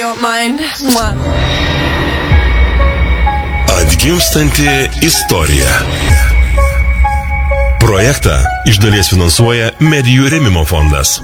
your mind. Atgimstanti istorija. Projektą iš dalies finansuoja Medijų rėmimo fondas.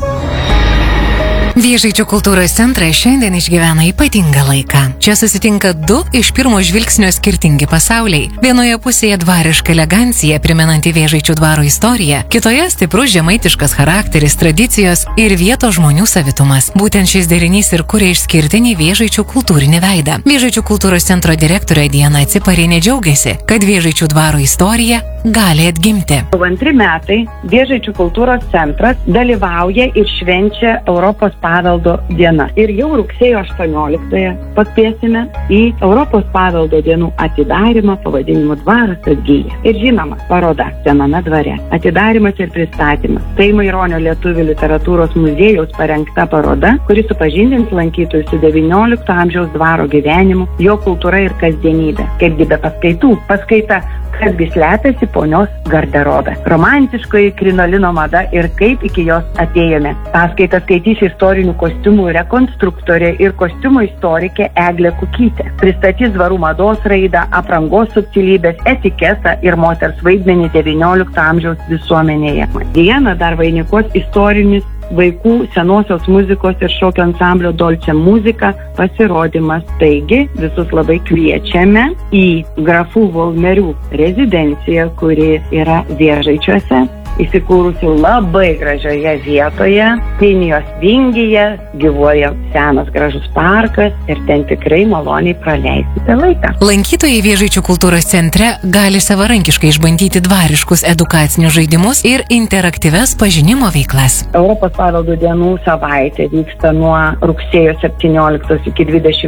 Vėžaičių kultūros centras šiandien išgyvena ypatingą laiką. Čia susitinka du iš pirmo žvilgsnio skirtingi pasauliai. Vienoje pusėje dvariška elegancija, primenanti Vėžaičių dvaro istoriją, kitoje stiprus žemaitiškas charakteris, tradicijos ir vietos žmonių savitumas. Būtent šis derinys ir kuria išskirtinį Vėžaičių kultūrinį veidą. Vėžaičių kultūros centro direktorė Diana Ciparienė džiaugiasi, kad Vėžaičių dvaro istorija gali atgimti. Jau 2 metai Vėžaičių kultūros centras dalyvauja ir švenčia Europos paveldo dieną. Ir jau rugsėjo 18-ąją pakviesime į Europos paveldo dienų atidarymą pavadinimu Dvaras atgyja. Ir žinoma, paroda sename dvare. Atidarimas ir pristatymas. Tai Maironio lietuvių literatūros muziejaus parengta paroda, kuri supažindins lankytojus su 19 amžiaus dvaro gyvenimu, jo kultūra ir kasdienybė. Kaipgi be paskaitų. Paskaita kasgi slepiasi ponios garderobe. Romantiškoji krinolino mada ir kaip iki jos atėjome. Paskaitą skaitys istorinių kostiumų rekonstruktorė ir kostiumų istorikė Eglė Kukytė. Pristatys dvarų mados raidą, aprangos subtilybės, etiketą ir moters vaidmenį 19 amžiaus visuomenėje. Dieną dar vainikuos istorinis vaikų senosios muzikos ir šokio ansamblio Dolce muzika pasirodymas. Taigi visus labai kviečiame į grafų Volmerių rezidenciją, kuri yra Vėžaičiuose, įsikūrusi labai gražioje vietoje, Pinijos vingyje, gyvuoja senas gražus parkas ir ten tikrai maloniai praleisite laiką. Lankytojai Vėžaičių kultūros centre gali savarankiškai išbandyti dvariškus edukacinius žaidimus ir interaktyves pažinimo veiklas. Europos paveldo dienų savaitė vyksta nuo rugsėjo 17 iki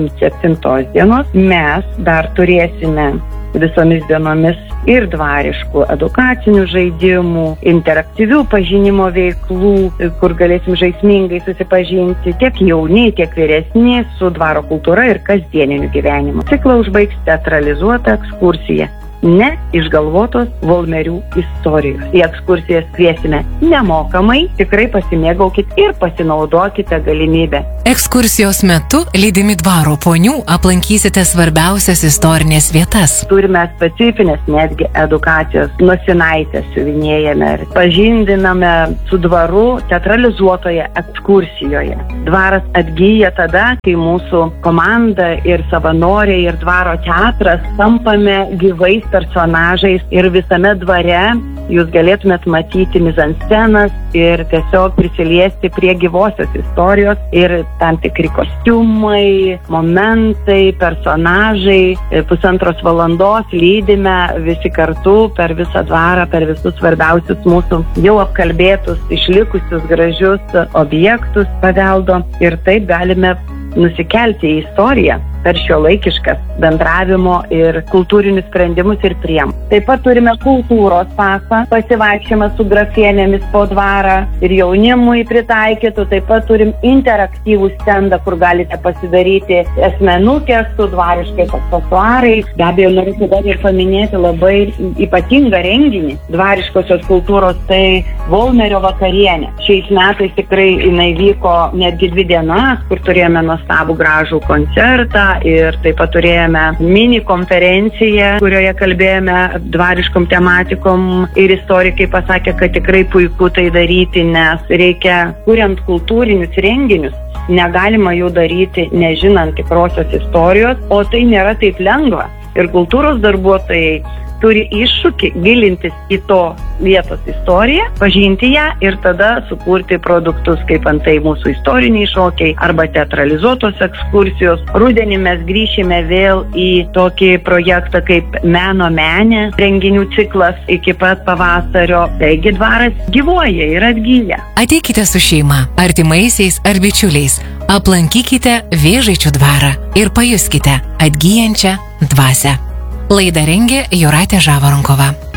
27 dienos. Mes dar turėsime visomis dienomis ir dvariškų edukacinių žaidimų, interaktyvių pažinimo veiklų, kur galėsim žaismingai susipažinti tiek jauni, tiek vyresni su dvaro kultūra ir kasdieniniu gyvenimu. Ciklą užbaigs teatralizuota ekskursija. Ne išgalvotos Volmerių istorijos. Į ekskursijas kviesime nemokamai, tikrai pasimėgaukit ir pasinaudokite galimybę. Ekskursijos metu, lydimi dvaro ponių, aplankysite svarbiausias istorinės vietas. Turime specifinės netgi edukacijos, nosinaitės siuvinėjame ir pažindiname su dvaru teatralizuotoje ekskursijoje. Dvaras atgyja tada, kai mūsų komanda ir savanoriai ir dvaro teatras tampame gyvais personažais ir visame dvare jūs galėtumėt matyti mizanscenas ir tiesiog prisiliesti prie gyvosios istorijos ir tam tikri kostiumai, momentai, personažai. 1,5 valandos lydime visi kartu per visą dvarą, per visus svarbiausius mūsų jau apkalbėtus, išlikusius gražius objektus paveldo ir taip galime nusikelti į istoriją per šiuolaikiškas bendravimo ir kultūrinius sprendimus ir priemonės. Taip pat turime kultūros pasą, pasivaikščiojimą su grafienėmis po dvarą ir jaunimui pritaikytų. Taip pat turim interaktyvų stendą, kur galite pasidaryti asmenukės su dvariškais aksesuarais. Be abejo, noriu dar ir paminėti labai ypatingą renginį dvariškosios kultūros, tai Volmerio vakarienė. Šiais metais tikrai jinai vyko netgi 2 dienas, kur turėjome nuostabų gražų koncertą ir taip pat turėjome mini konferenciją, kurioje kalbėjome dvariškom tematikom ir istorikai pasakė, kad tikrai puiku tai daryti, nes reikia, kuriant kultūrinius renginius, negalima jų daryti nežinant tikrosios istorijos, o tai nėra taip lengva. Ir kultūros darbuotojai turi iššūkį gilintis į to vietos istoriją, pažinti ją ir tada sukurti produktus kaip antai mūsų istoriniai šokiai arba teatralizuotos ekskursijos. Rudenį mes grįšime vėl į tokį projektą kaip Meno menė, renginių ciklas iki pat pavasario. Taigi dvaras gyvuoja ir atgyja. Ateikite su šeima, artimaisiais ar bičiuliais, aplankykite Vėžaičių dvarą ir pajuskite atgyjančią dvasią. Laidą rengė Jūratė Žavaronkova.